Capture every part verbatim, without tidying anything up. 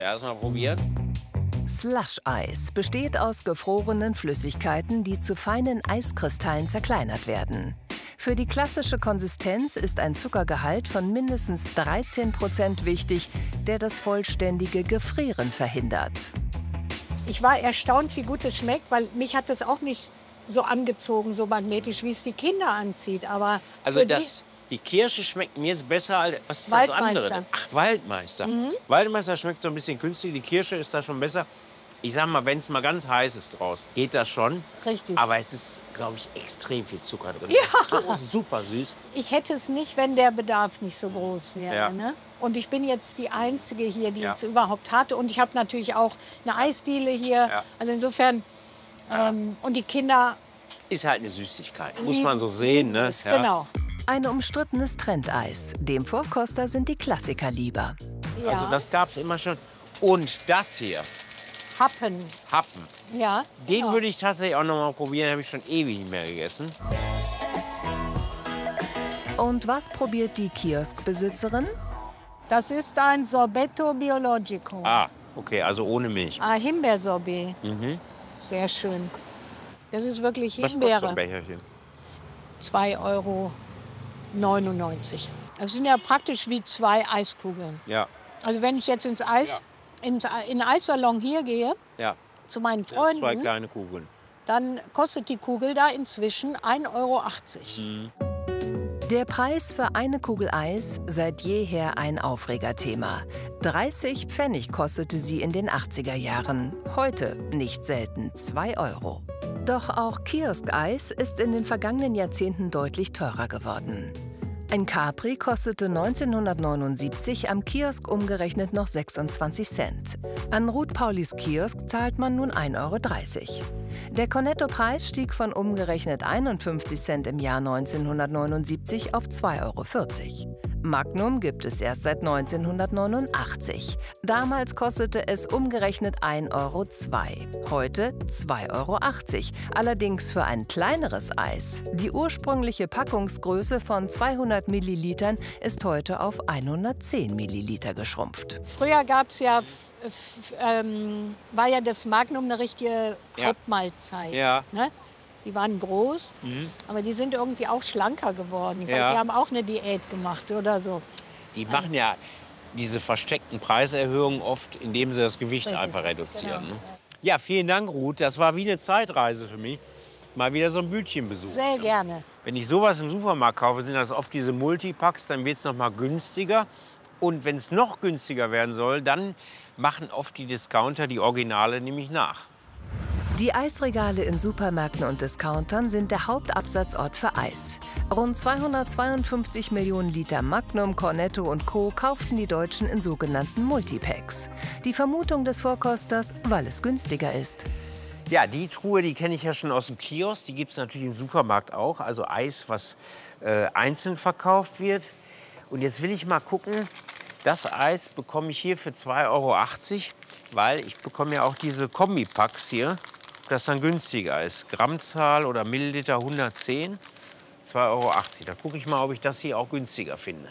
Erstmal probieren. Slush-Eis besteht aus gefrorenen Flüssigkeiten, die zu feinen Eiskristallen zerkleinert werden. Für die klassische Konsistenz ist ein Zuckergehalt von mindestens dreizehn Prozent wichtig, der das vollständige Gefrieren verhindert. Ich war erstaunt, wie gut es schmeckt, weil mich hat es auch nicht so angezogen, so magnetisch, wie es die Kinder anzieht. Aber Also das, die Kirsche schmeckt mir jetzt besser als, was ist das andere? Waldmeister. Ach, Waldmeister. Mhm. Waldmeister schmeckt so ein bisschen künstlich, die Kirsche ist da schon besser. Ich sag mal, wenn es mal ganz heiß ist draus, geht das schon. Richtig. Aber es ist, glaube ich, extrem viel Zucker drin. Ja. Das ist so super süß. Ich hätte es nicht, wenn der Bedarf nicht so groß wäre. Ja. Ne? Und ich bin jetzt die Einzige hier, die Ja. es überhaupt hatte. Und ich habe natürlich auch eine Eisdiele hier. Ja. Also insofern, ähm, und die Kinder... Ist halt eine Süßigkeit, muss man so sehen. Ne? Ist, Genau. Ein umstrittenes Trendeis. Dem Vorkoster sind die Klassiker lieber. Ja. Also das gab es immer schon. Und das hier, Happen. Happen, Ja. den ja. würde ich tatsächlich auch noch mal probieren. Habe ich schon ewig nicht mehr gegessen. Und was probiert die Kioskbesitzerin? Das ist ein Sorbetto Biologico. Ah, okay, also ohne Milch. Ah, Himbeersorbet. Mhm. Sehr schön. Das ist wirklich Was kostet so ein Himbeere. Becherchen? zwei Euro neunundneunzig. Das sind ja praktisch wie zwei Eiskugeln. Ja, Also wenn ich jetzt ins Eis, ins, in den Eissalon hier gehe, ja. zu meinen Das sind zwei Freunden, kleine Kugeln. dann kostet die Kugel da inzwischen ein Euro achtzig. Mhm. Der Preis für eine Kugel Eis seit jeher ein Aufregerthema. dreißig Pfennig kostete sie in den achtziger Jahren. Heute nicht selten zwei Euro. Doch auch Kioskeis ist in den vergangenen Jahrzehnten deutlich teurer geworden. Ein Capri kostete neunzehnhundertneunundsiebzig am Kiosk umgerechnet noch sechsundzwanzig Cent. An Ruth Paulis Kiosk zahlt man nun ein Euro dreißig. Der Cornetto-Preis stieg von umgerechnet einundfünfzig Cent im Jahr neunzehnhundertneunundsiebzig auf zwei Euro vierzig. Magnum gibt es erst seit neunzehnhundertneunundachtzig. Damals kostete es umgerechnet ein Euro zwei. Heute zwei Euro achtzig. Allerdings für ein kleineres Eis. Die ursprüngliche Packungsgröße von zweihundert Millilitern ist heute auf hundertzehn Milliliter geschrumpft. Früher gab's ja, f- f- ähm, war ja das Magnum eine richtige Ja. Hauptmahlzeit. Ja. Ne? Die waren groß, Mhm. aber die sind irgendwie auch schlanker geworden. Ich Ja. weiß, sie haben auch eine Diät gemacht oder so. Die machen ja diese versteckten Preiserhöhungen oft, indem sie das Gewicht Richtig, einfach reduzieren. genau. Ne? Ja, vielen Dank, Ruth. Das war wie eine Zeitreise für mich. Mal wieder so ein Bütchenbesuch. Sehr gerne. Wenn ich sowas im Supermarkt kaufe, sind das oft diese Multipacks, dann wird es noch mal günstiger. Und wenn es noch günstiger werden soll, dann machen oft die Discounter die Originale nämlich nach. Die Eisregale in Supermärkten und Discountern sind der Hauptabsatzort für Eis. Rund zweihundertzweiundfünfzig Millionen Liter Magnum, Cornetto und Co. kauften die Deutschen in sogenannten Multipacks. Die Vermutung des Vorkosters, weil es günstiger ist. Ja, die Truhe, die kenne ich ja schon aus dem Kiosk. Die gibt es natürlich im Supermarkt auch. Also Eis, was äh, einzeln verkauft wird. Und jetzt will ich mal gucken, das Eis bekomme ich hier für zwei Euro achtzig, weil ich bekomme ja auch diese Kombipacks hier, das dann günstiger ist. Grammzahl oder Milliliter hundertzehn, zwei Euro achtzig. Da gucke ich mal, ob ich das hier auch günstiger finde.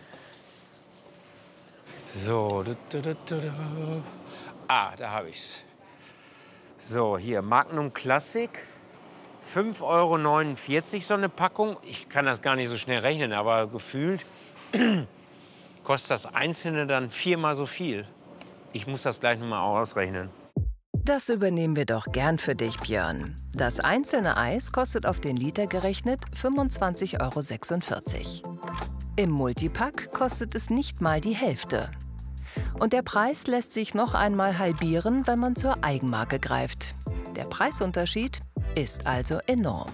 So, du, du, du, du, du. Ah, da habe ich's. So, hier Magnum Classic, fünf Euro neunundvierzig so eine Packung. Ich kann das gar nicht so schnell rechnen, aber gefühlt kostet das Einzelne dann viermal so viel. Ich muss das gleich noch mal ausrechnen. Das übernehmen wir doch gern für dich, Björn. Das einzelne Eis kostet auf den Liter gerechnet fünfundzwanzig Euro sechsundvierzig. Im Multipack kostet es nicht mal die Hälfte. Und der Preis lässt sich noch einmal halbieren, wenn man zur Eigenmarke greift. Der Preisunterschied ist also enorm.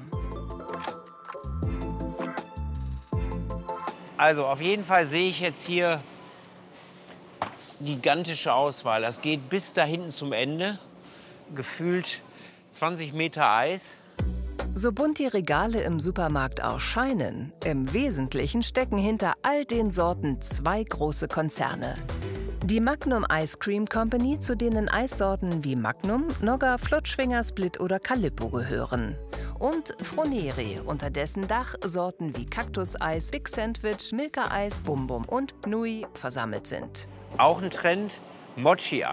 Also auf jeden Fall sehe ich jetzt hier gigantische Auswahl. Das geht bis da hinten zum Ende. Gefühlt zwanzig Meter Eis. So bunt die Regale im Supermarkt auch scheinen, im Wesentlichen stecken hinter all den Sorten zwei große Konzerne. Die Magnum Ice Cream Company, zu denen Eissorten wie Magnum, Nogga, Flutschfinger, Split oder Calippo gehören. Und Froneri, unter dessen Dach Sorten wie Kaktuseis, Big Sandwich, Milka-Eis, Bum Bum und Nui versammelt sind. Auch ein Trend, Mochi